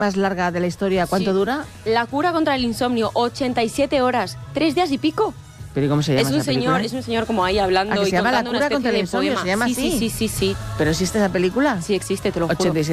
más larga de la historia. ¿Cuánto Sí. dura? La cura contra el insomnio, 87 horas, 3 días y pico. ¿Pero y cómo se llama Es un esa película? señor como ahí hablando ¿Ah, que y se llama La contando una cura especie contra el de insomnio? poema. ¿Se llama sí, así? sí. ¿Pero existe esa película? Sí existe, te lo juro. 87